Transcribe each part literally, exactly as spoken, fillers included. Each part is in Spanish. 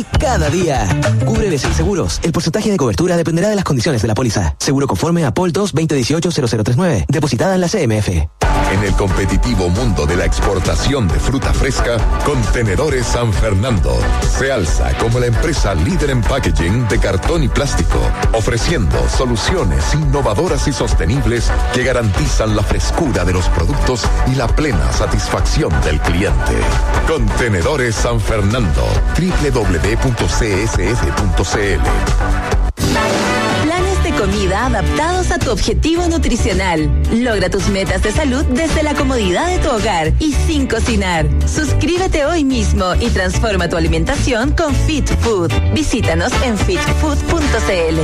Cada día. Cubre B C I Seguros. El porcentaje de cobertura dependerá de las condiciones de la póliza. Seguro conforme a P O L dos veinte dieciocho cero cero treinta y nueve. Depositada en la C M F. En el competitivo mundo de la exportación de fruta fresca, Contenedores San Fernando se alza como la empresa líder en packaging de cartón y plástico, ofreciendo soluciones innovadoras y sostenibles que garantizan la frescura de los productos y la plena satisfacción del cliente. Contenedores San Fernando, doble u doble u doble u punto c s f punto c l. Planes de comida adaptados a tu objetivo nutricional. Logra tus metas de salud desde la comodidad de tu hogar y sin cocinar. Suscríbete hoy mismo y transforma tu alimentación con Fit Food. Visítanos en fit food punto c l.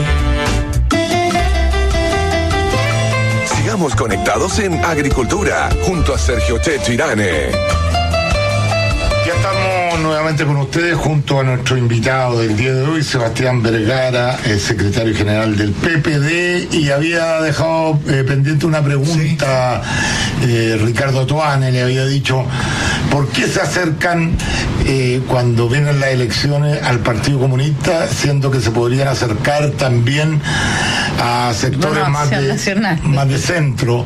Sigamos conectados en Agricultura junto a Sergio Checho Irane. Ya estamos nuevamente con ustedes junto a nuestro invitado del día de hoy, Sebastián Vergara, el secretario general del P P D, y había dejado eh, pendiente una pregunta, sí. eh, Ricardo Toane le había dicho, ¿por qué se acercan eh, cuando vienen las elecciones al Partido Comunista, siendo que se podrían acercar también a sectores no, no, más, de, más de centro?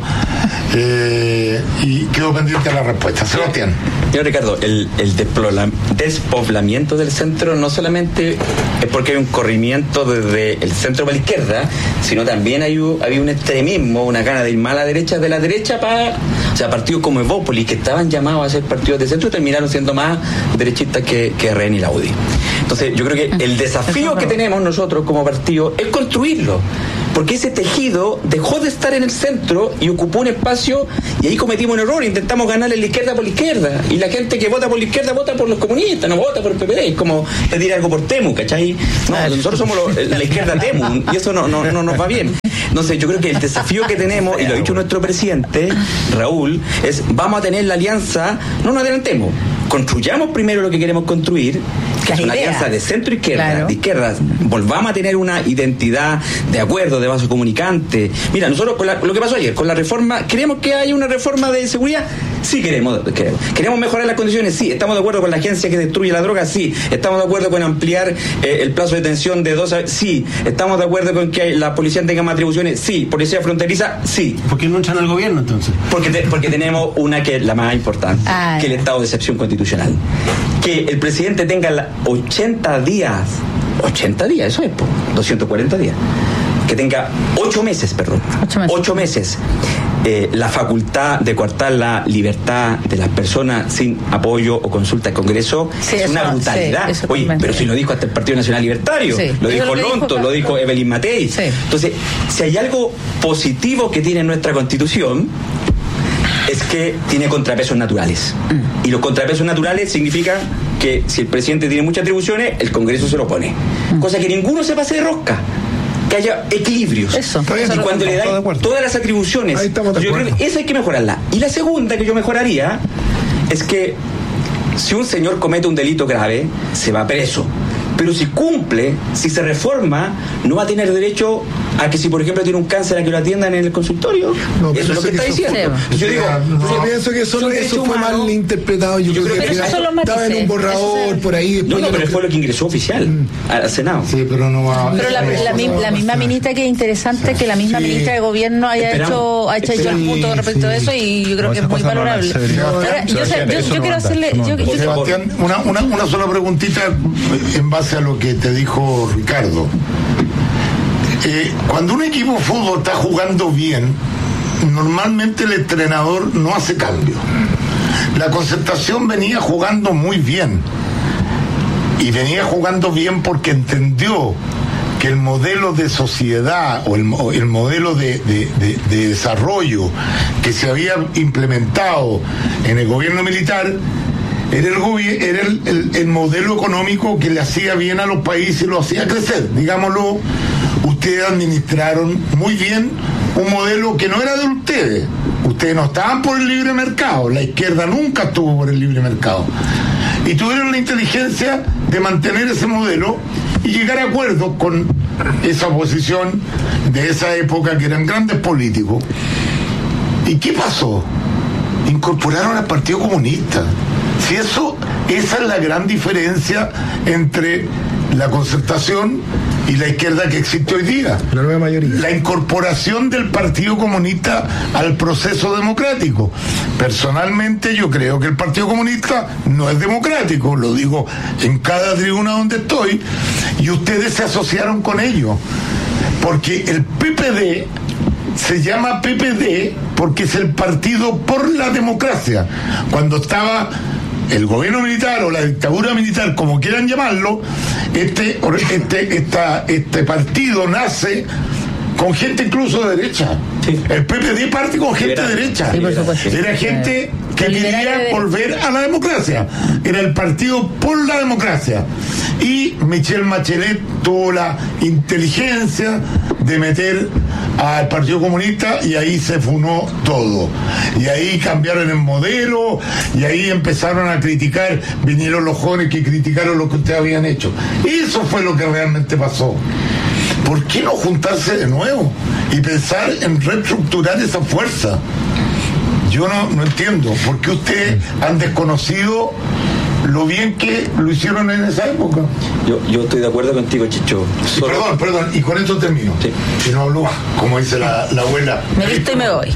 Eh, y quedó pendiente la respuesta. Sebastián. Señor Ricardo, el, el despoblamiento del centro no solamente es porque hay un corrimiento desde el centro para la izquierda, sino también hay un, había un extremismo, una gana de ir más a la derecha, de la derecha para, o sea, partidos como Evópolis, que estaban llamados a ser partidos de centro, terminaron siendo más derechistas que, que R N y la U D I. Entonces, yo creo que el desafío que tenemos nosotros como partido es construirlo, porque ese tejido dejó de estar en el centro y ocupó un espacio, y ahí cometimos un error, intentamos ganarle la izquierda por la izquierda, y la gente que vota por la izquierda vota por los comunistas, no vota por el P P D, es como pedir algo por Temu, ¿cachai? No, nosotros somos lo, la izquierda Temu, y eso no, no, no nos va bien. Entonces yo creo que el desafío que tenemos, y lo ha dicho nuestro presidente, Raúl, es vamos a tener la alianza, no nos adelantemos, construyamos primero lo que queremos construir, que es una alianza de centro-izquierda, claro. de izquierdas, volvamos a tener una identidad de acuerdo, de vaso comunicante. Mira, nosotros con la, lo que pasó ayer, con la reforma, ¿queremos que haya una reforma de seguridad? Sí queremos, queremos. ¿Queremos mejorar las condiciones? Sí. ¿Estamos de acuerdo con la agencia que destruye la droga? Sí. ¿Estamos de acuerdo con ampliar eh, el plazo de detención de dos a... Sí. ¿Estamos de acuerdo con que la policía tenga más atribuciones? Sí. ¿Policía fronteriza? Sí. ¿Por qué no echan al gobierno entonces? Porque, te, porque tenemos una que es la más importante, ah, que es el estado de excepción constitucional. Que el presidente tenga la ochenta días, ochenta días, eso es, po, doscientos cuarenta días, que tenga ocho meses, perdón, ocho meses, ocho meses eh, la facultad de coartar la libertad de las personas sin apoyo o consulta al Congreso, sí, es eso, una brutalidad. Sí, oye, pero si lo dijo hasta el Partido Nacional Libertario, sí, lo dijo lo Lonto, dijo, lo dijo Evelyn Matei. Sí. Entonces, si hay algo positivo que tiene nuestra Constitución, es que tiene contrapesos naturales. Mm. Y los contrapesos naturales significan que si el presidente tiene muchas atribuciones, el Congreso se lo pone. Mm. Cosa que ninguno se pase de rosca. Que haya equilibrios. Eso. Y cuando le dan todas las atribuciones, yo creo que esa hay que mejorarla. Y la segunda que yo mejoraría es que si un señor comete un delito grave, se va preso. Pero si cumple, si se reforma, no va a tener derecho a que si por ejemplo tiene un cáncer a que lo atiendan en el consultorio. No, eso es lo que está diciendo. Sí. Yo digo, no, yo pienso que eso, eso fue mal interpretado. Yo, yo creo, creo que, que estaba en un borrador por ahí. No, no, pero fue lo que ingresó oficial mm. al Senado. Sí, pero no va. Pero la, la, la, la misma ministra, que es interesante que la misma sí. ministra de Gobierno haya Esperamos. hecho ha hecho, hecho el punto respecto sí. de eso, y yo creo no, que es muy valorable. Ahora, yo, yo, yo, yo quiero hacerle. Yo, yo, Sebastián, una, una, una sola preguntita en base a lo que te dijo Ricardo. Eh, cuando un equipo de fútbol está jugando bien, normalmente el entrenador no hace cambio. La Concertación venía jugando muy bien, y venía jugando bien porque entendió que el modelo de sociedad o el, o el modelo de, de, de, de desarrollo que se había implementado en el gobierno militar era el, gobi- era el, el, el modelo económico que le hacía bien a los países y lo hacía crecer, digámoslo. Ustedes administraron muy bien un modelo que no era de ustedes. Ustedes no estaban por el libre mercado, la izquierda nunca estuvo por el libre mercado, y tuvieron la inteligencia de mantener ese modelo y llegar a acuerdos con esa oposición de esa época, que eran grandes políticos. ¿Y qué pasó? Incorporaron al Partido Comunista. Si eso Esa es la gran diferencia entre la Concertación y la izquierda que existe hoy día. La nueva mayoría. La incorporación del Partido Comunista al proceso democrático. Personalmente yo creo que el Partido Comunista no es democrático, lo digo en cada tribuna donde estoy, y ustedes se asociaron con ellos. Porque el P P D se llama P P D porque es el Partido por la Democracia. Cuando estaba el gobierno militar o la dictadura militar, como quieran llamarlo, este, este, esta, este partido nace con gente incluso de derecha. Sí. El P P D parte con gente Liberal. de derecha. Sí, Era gente que quería de... volver a la democracia. Era el Partido por la Democracia. Y Michelle Bachelet tuvo la inteligencia de meter al Partido Comunista y ahí se funó todo. Y ahí cambiaron el modelo y ahí empezaron a criticar, vinieron los jóvenes que criticaron lo que ustedes habían hecho. Eso fue lo que realmente pasó. ¿Por qué no juntarse de nuevo y pensar en reestructurar esa fuerza? Yo no, no entiendo por qué ustedes han desconocido lo bien que lo hicieron en esa época. Yo, yo estoy de acuerdo contigo, Chicho. Sí, perdón, perdón, y con esto termino. Sí. Que no hablo, como dice la, la abuela. Me visto y me voy.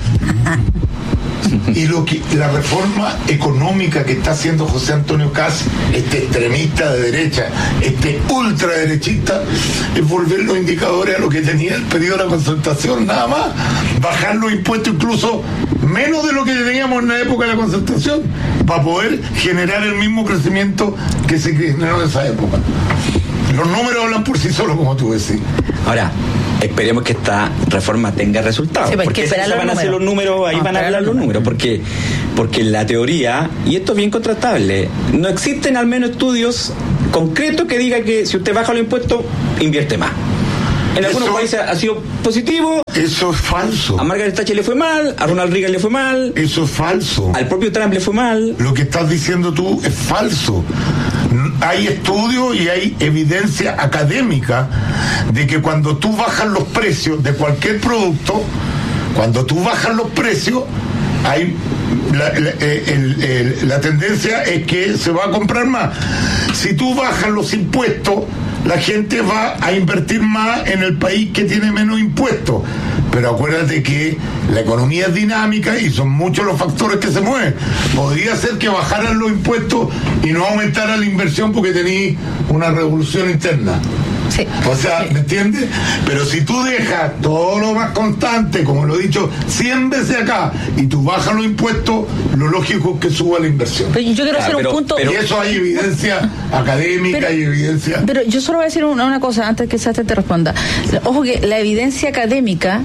Y lo que la reforma económica que está haciendo José Antonio Kast, este extremista de derecha, este ultraderechista, es volver los indicadores a lo que tenía el periodo de la Concertación, nada más. Bajar los impuestos incluso menos de lo que teníamos en la época de la Concertación, para poder generar el mismo crecimiento que se generó en esa época. Los números hablan por sí solos, como tú decís. Ahora, esperemos que esta reforma tenga resultados. Sí, porque se van a hacer los números, ahí ah, van a hablar los números, porque, porque en la teoría, y esto es bien contrastable, no existen al menos estudios concretos que digan que si usted baja los impuestos, invierte más. En eso, algunos países ha sido positivo. Eso es falso. A Margaret Thatcher le fue mal, a Ronald Reagan le fue mal. Eso es falso. Al propio Trump le fue mal. Lo que estás diciendo tú es falso. Hay estudios y hay evidencia académica de que cuando tú bajas los precios de cualquier producto, cuando tú bajas los precios, hay la, la, el, el, la tendencia es que se va a comprar más. Si tú bajas los impuestos, la gente va a invertir más en el país que tiene menos impuestos. Pero acuérdate que la economía es dinámica y son muchos los factores que se mueven. Podría ser que bajaran los impuestos y no aumentara la inversión porque tenéis una revolución interna. Sí. O sea, ¿me entiendes? Pero si tú dejas todo lo más constante, como lo he dicho cien veces acá, y tú bajas los impuestos, lo lógico es que suba la inversión. Pero yo quiero ah, hacer pero, un punto. Y eso hay evidencia académica pero, y evidencia. Pero yo solo voy a decir una, una cosa antes que Sastre te responda. Ojo que la evidencia académica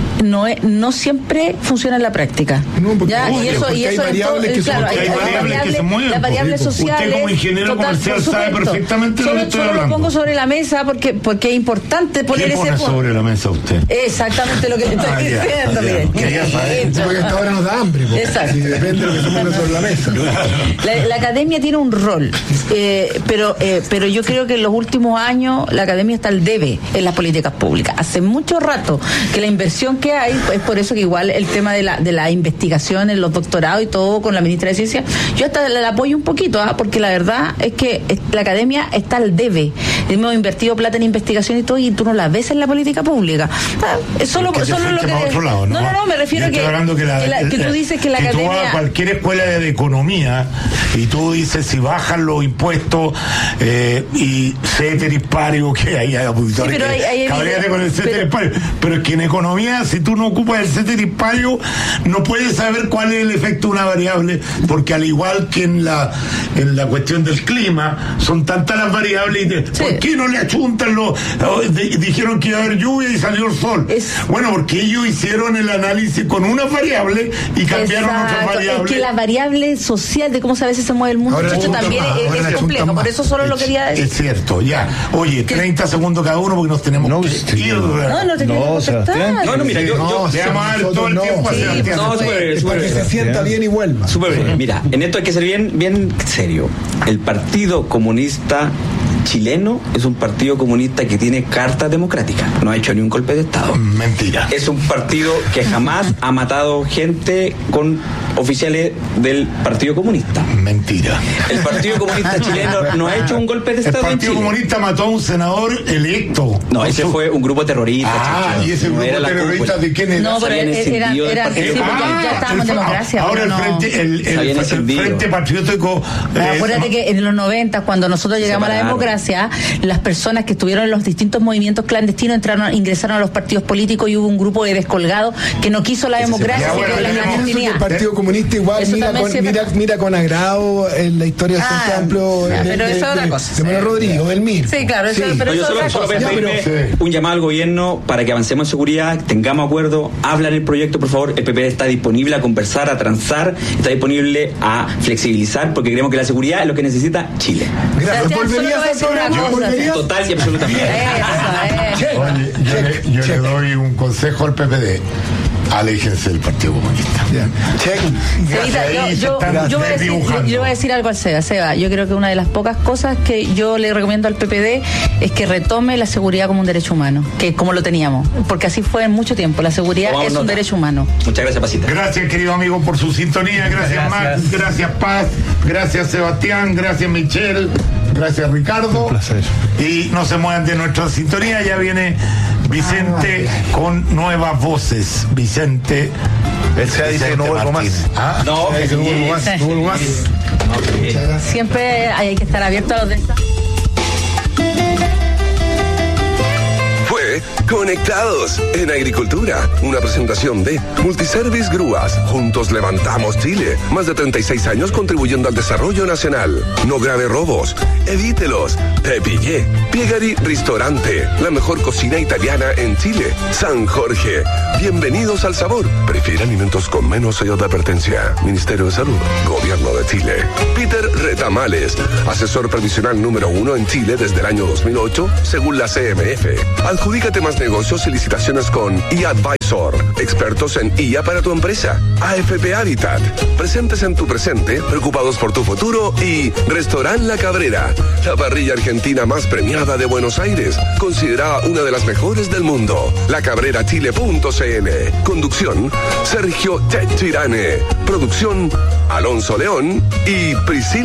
no es, no siempre funciona en la práctica. No, ¿ya? No, y eso, y eso hay variables que, claro, hay, hay variables variable, que se mueven. Las variables sociales. Usted como ingeniero total, comercial sabe perfectamente solo, lo que estoy solo hablando. Lo pongo sobre la mesa porque porque es importante poner ¿Qué ese pone punto sobre la mesa usted? Exactamente lo que le estoy ah, diciendo. Ya, ya. Quería saber. Porque hasta ahora nos da hambre. Exacto. Si depende de lo que se pone sobre la mesa. La, la academia tiene un rol, eh, pero eh, pero yo creo que en los últimos años la academia está al debe en las políticas públicas. Hace mucho rato que la inversión que hay es por eso que igual el tema de la de la investigación en los doctorados y todo con la ministra de Ciencia, yo hasta la, la apoyo un poquito, ¿eh? Porque la verdad es que la academia está al debe. Hemos invertido plata en investigación y todo y tú no la ves en la política pública. Ah, es solo, que solo lo que... Otro lado, ¿no? no, no, no, me refiero a que, que, la, que, la, que tú dices que la que academia... tú vas a cualquier escuela de economía y tú dices si bajan los impuestos eh, y ceteris paribus, que hay auditores sí, que hay, hay cabríate con el ceteris paribus, pero es que en economía si tú no ocupas el ceteris paribus no puedes saber cuál es el efecto de una variable, porque al igual que en la en la cuestión del clima son tantas las variables y te, sí. ¿Por qué no le achuntan los de, dijeron que iba a haber lluvia y salió el sol? Es, bueno, porque ellos hicieron el análisis con una variable y cambiaron otras variables. Es que la variable social de cómo a veces se mueve el mundo, Chacho, también más, es, es complejo, por eso solo es, lo quería decir. Es cierto, ya. Oye, treinta segundos cada uno porque nos tenemos no, que sí, ir. No, no te no, Sebastián, no, no, mira, yo, no, yo vamos a ver todo el no, tiempo sí, a Sebastián. No, super, super, para que se sienta bien y vuelva. Súper bien. Mira, en esto hay que ser bien, bien serio. El Partido Comunista chileno es un partido comunista que tiene carta democrática, no ha hecho ni un golpe de Estado. Mentira. Es un partido que jamás ha matado gente con oficiales del Partido Comunista. Mentira. El Partido Comunista chileno no ha hecho un golpe de El Estado en Partido Chile. Comunista mató a un senador electo. No, ese fue un grupo terrorista. Ah, Chicho. ¿y ese No grupo era la terrorista cúpula. de quién era? No, Se pero habían era, encendido del era, Partido sí, porque Comunista. ya estábamos en el- democracia. Ahora el pero no. frente, el, Se habían el, encendido. frente patriótico. eh, Acuérdate que en los noventa, cuando nosotros llegamos a la Separaron. democracia, las personas que estuvieron en los distintos movimientos clandestinos entraron, ingresaron a los partidos políticos y hubo un grupo de descolgados que no quiso la democracia, Ya, que bueno, quedó la tenemos- clandestinidad. El Partido Comunista igual Eso mira también con, sí es mira, verdad. mira con agrado en la historia del Ah, Frente Amplio ya, de, pero de- eso es otra de- cosa, de Manuel sí. Rodrigo, el M I R. Sí, claro, eso- pero No, yo eso solo, es solo otra voy a cosa. pedirle Sí. un llamado al gobierno para que avancemos en seguridad, tengamos acuerdo, hablan el proyecto, por favor. El P P D está disponible a conversar, a transar, está disponible a flexibilizar, porque creemos que la seguridad es lo que necesita Chile. Gracias. Sebastián, solo ¿Volverías voy a al decir una programa? cosa. ¿Volverías? Total y absolutamente. Eso, eso. Oye, yo, le, yo le doy un consejo al P P D. Aléjense del Partido Comunista. Ya. Check. Sevita, Ahí yo, se yo, están yo voy a decir, yo, desdibujando. yo voy a decir algo al Seba. Seba, yo creo que una de las pocas cosas que yo le recomiendo al P P D es que retome la seguridad como un derecho humano, que como lo teníamos, porque así fue en mucho tiempo. La seguridad Tomamos es un nota. derecho humano. Muchas gracias, Pasita. Gracias, querido amigo, por su sintonía. Gracias, Max. Gracias, Paz. Gracias, Sebastián. Gracias, Michelle. Gracias, Ricardo. Un placer. Y no se muevan de nuestra sintonía. Ya viene Vicente con nuevas voces. Vicente. Él se dice que no vuelvo más. Martínez. Ah, No, Que no vuelvo más, no vuelvo más. Siempre hay que estar abierto a los demás. Fue Conectados en Agricultura, una presentación de Multiservice Grúas. Juntos levantamos Chile. Más de treinta y seis años contribuyendo al desarrollo nacional. No grave robos, evítelos. Te pillé. Piegari Ristorante, la mejor cocina italiana en Chile. San Jorge. Bienvenidos al sabor. Prefiere alimentos con menos sellos de advertencia. Ministerio de Salud, Gobierno de Chile. Peter Retamales, asesor previsional número uno en Chile desde el año dos mil ocho, según la C M F. Adjudícate más negocios y licitaciones con eAdvisor, expertos en I A para tu empresa. A F P Habitat, presentes en tu presente, preocupados por tu futuro. Y Restaurant La Cabrera, la parrilla argentina más premiada de Buenos Aires, considerada una de las mejores del mundo. La Cabrera Chile punto C L. Conducción, Sergio Tirane. Producción, Alonso León y Priscila